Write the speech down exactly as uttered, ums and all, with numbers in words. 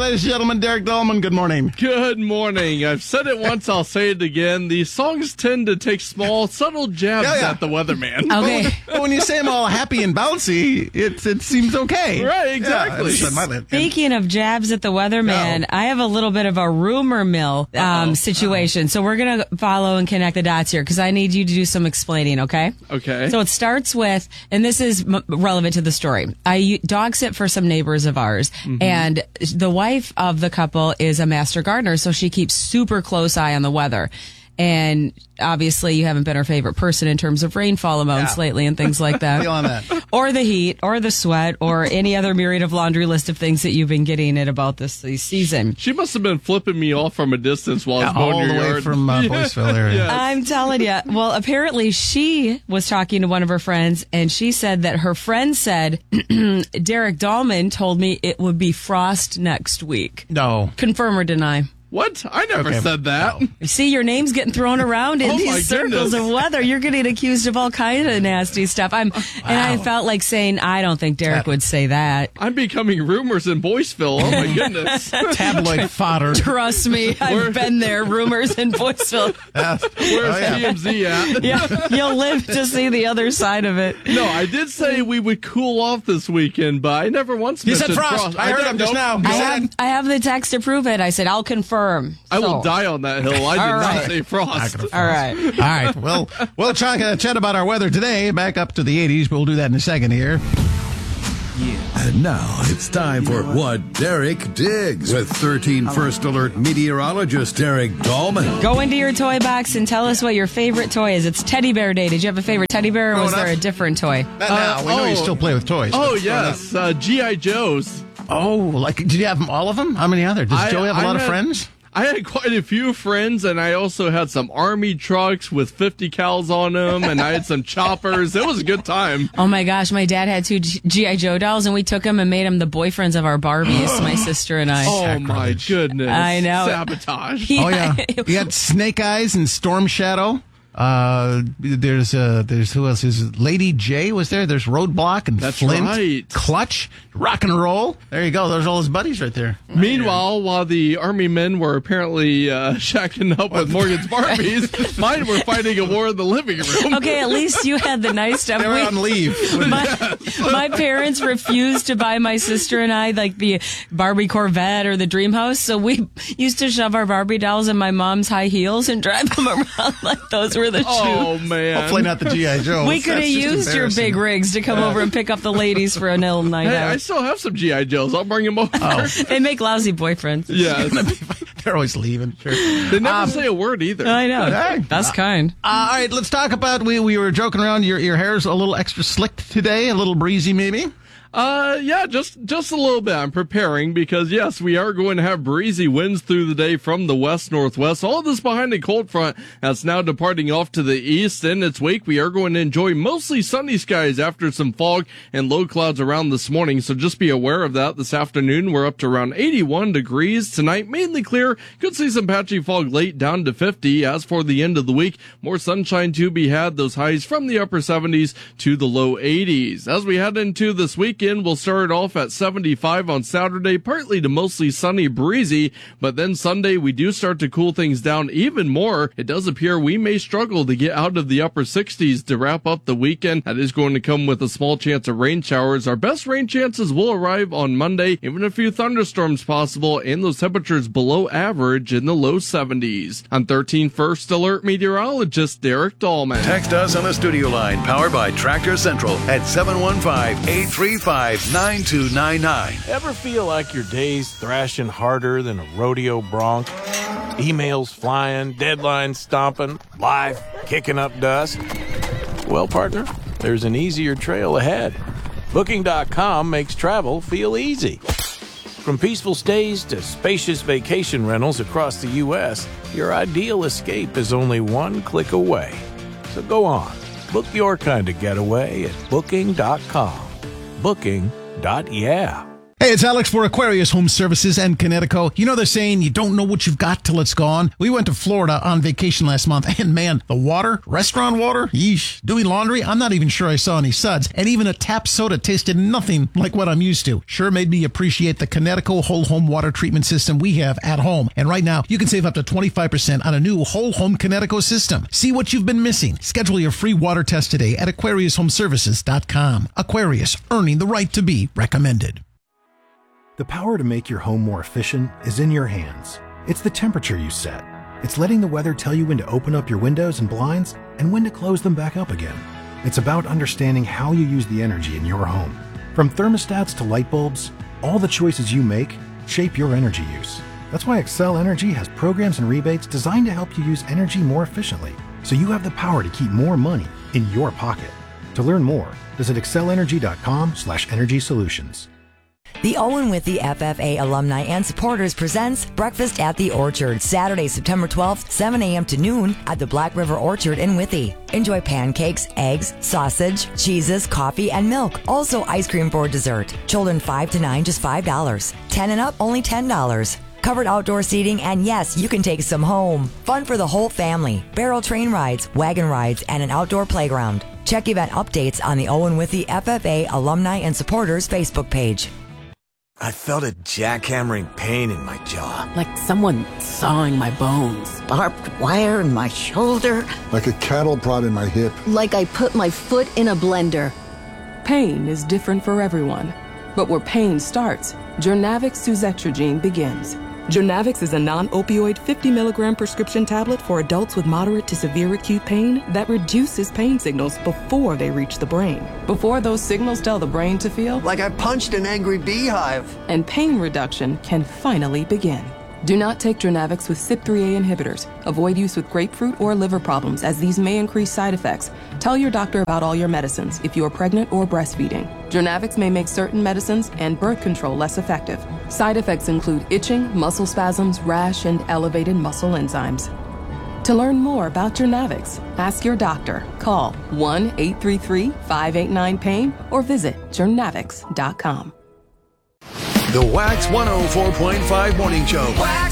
ladies and gentlemen. Derek Dahlman, good morning. Good morning. I've said it once, I'll say it again. These songs tend to take small, subtle jabs yeah, yeah. at the weatherman. Okay. But when you say them all happy and bouncy, it, it seems okay. Right, exactly. Yeah, my lid. Speaking of jabs at the weatherman, No. I have a little bit of a rumor mill um, situation. So we're going to follow and connect the dots here because I need you to do some explaining, okay? Okay. So it starts with, and this is m- relevant to the story. I dog sit for some neighbors of ours, Mm-hmm. and the wife of the couple is a master gardener, so she keeps super close eye on the weather. And obviously, you haven't been her favorite person in terms of rainfall amounts Yeah. lately and things like that. Feel on that. Or the heat, or the sweat, or any other myriad of laundry list of things that you've been getting at about this, this season. She must have been flipping me off from a distance while I was mowing All your the way yard. from uh, Yeah. Boyceville area. Yes. I'm telling you. Well, apparently she was talking to one of her friends, and she said that her friend said, Derek Dahlman told me it would be frost next week. No. Confirm or deny? What? I never Okay. said that. No. See, your name's getting thrown around in Oh, my these circles goodness. of weather. You're getting accused of all kinds of nasty stuff. I'm, and I felt like saying, I don't think Derek would say that. I'm becoming rumors in Boyceville. Oh, my goodness. Tabloid fodder. Trust me, Where- I've been there. Rumors in Boyceville. Yeah. Where's Oh, yeah. T M Z at? Yeah, you'll live to see the other side of it. No, I did say we would cool off this weekend, but I never once You said mentioned frost. I heard did- him just nope. now. You I said- have, I have the text to prove it. I said, I'll confirm. I will So- die on that hill. I did All not right. say frost. All right. All right. Well, we'll try to chat about our weather today, back up to the eighties, but we'll do that in a second here. And now it's time for What Derek Digs with thirteen First Alert meteorologist Derek Dahlman. Go into your toy box and tell us what your favorite toy is. It's Teddy Bear Day. Did you have a favorite teddy bear, or was Growing there a up? different toy? Not now. We know you oh. still play with toys. Oh, but- yes. Uh, G I. Joe's. Oh, like, did you have them, all of them? How many other? Does I- Joey have a I lot of had- friends? I had quite a few friends, and I also had some army trucks with fifty cals on them, and I had some choppers. It was a good time. Oh my gosh, my dad had two G I. Joe dolls, and we took them and made them the boyfriends of our Barbies, my sister and I. Oh, my Sacrilege. goodness. I know. Sabotage. Yeah. Oh, yeah. You got Snake Eyes and Storm Shadow. Uh, there's uh, there's who else is Lady J was there? There's Roadblock and That's Flint, right. Clutch, Rock and Roll. There you go. There's all his buddies right there. Meanwhile, while the army men were apparently uh, shacking up with Morgan's Barbies, mine were fighting a war in the living room. Okay, at least you had the nice stuff. They were We- on leave. my, my parents refused to buy my sister and I like the Barbie Corvette or the Dream House, so we used to shove our Barbie dolls in my mom's high heels and drive them around like those were the shoes. Oh, man. Hopefully not the G I. Joe. We could have That's just used your embarrassing. big rigs to come over and pick up the ladies for a little night Hey, I out. still have some G I. Joes. I'll bring them over. Oh. They make lousy boyfriends. Yes. They're always leaving. Sure. They never say a word either. I know. Hey. That's kind. Uh, all right, let's talk about. We we were joking around. Your your hair's a little extra slicked today, a little breezy maybe. Uh, yeah, just just a little bit. I'm preparing because, yes, we are going to have breezy winds through the day from the west-northwest. All of this behind a cold front that's now departing off to the east. In its wake, we are going to enjoy mostly sunny skies after some fog and low clouds around this morning. So just be aware of that. This afternoon, we're up to around eighty-one degrees. Tonight, mainly clear. Could see some patchy fog late down to fifty. As for the end of the week, more sunshine to be had. Those highs from the upper seventies to the low eighties. As we head into this weekend, we'll start off at seventy-five on Saturday, partly to mostly sunny, breezy, but then Sunday we do start to cool things down even more. It does appear we may struggle to get out of the upper sixties to wrap up the weekend. That is going to come with a small chance of rain showers. Our best rain chances will arrive on Monday, even a few thunderstorms possible, and those temperatures below average in the low seventies. I'm thirteen First Alert meteorologist Derek Dahlman. Text us on the studio line powered by Tractor Central at seven one five, eight three five, nine two nine nine. Ever feel like your day's thrashing harder than a rodeo bronc? Emails flying, deadlines stomping, life kicking up dust? Well, partner, there's an easier trail ahead. Booking dot com makes travel feel easy. From peaceful stays to spacious vacation rentals across the U S, your ideal escape is only one click away. So go on, book your kind of getaway at Booking dot com. Booking. Yeah. Hey, it's Alex for Aquarius Home Services and Connecticut. You know they're saying you don't know what you've got till it's gone? We went to Florida on vacation last month, and man, the water, restaurant water, yeesh, doing laundry, I'm not even sure I saw any suds, and even a tap soda tasted nothing like what I'm used to. Sure made me appreciate the Connecticut whole home water treatment system we have at home. And right now, you can save up to twenty-five percent on a new whole home Connecticut system. See what you've been missing. Schedule your free water test today at aquarius home services dot com. Aquarius, earning the right to be recommended. The power to make your home more efficient is in your hands. It's the temperature you set. It's letting the weather tell you when to open up your windows and blinds and when to close them back up again. It's about understanding how you use the energy in your home. From thermostats to light bulbs, all the choices you make shape your energy use. That's why Xcel Energy has programs and rebates designed to help you use energy more efficiently, so you have the power to keep more money in your pocket. To learn more, visit xcel energy dot com slash energy solutions. The Owen Withy F F A alumni and supporters presents Breakfast at the Orchard, Saturday, September twelfth, seven a.m. to noon at the Black River Orchard in Withy. Enjoy pancakes, eggs, sausage, cheeses, coffee, and milk. Also ice cream for dessert. Children five to nine, just five dollars. ten and up, only ten dollars. Covered outdoor seating, and yes, you can take some home. Fun for the whole family. Barrel train rides, wagon rides, and an outdoor playground. Check event updates on the Owen Withy F F A alumni and supporters Facebook page. I felt a jackhammering pain in my jaw. Like someone sawing my bones. Barbed wire in my shoulder. Like a cattle prod in my hip. Like I put my foot in a blender. Pain is different for everyone. But where pain starts, Journavx Suzetrigine begins. Journavx is a non-opioid fifty milligram prescription tablet for adults with moderate to severe acute pain that reduces pain signals before they reach the brain. Before those signals tell the brain to feel like I punched an angry beehive. And pain reduction can finally begin. Do not take Journavx with C Y P three A inhibitors. Avoid use with grapefruit or liver problems, as these may increase side effects. Tell your doctor about all your medicines if you are pregnant or breastfeeding. Journavx may make certain medicines and birth control less effective. Side effects include itching, muscle spasms, rash, and elevated muscle enzymes. To learn more about Journavx, ask your doctor. Call one eight three three, five eight nine, pain or visit journavx dot com. The Wax one oh four point five Morning Show. Wax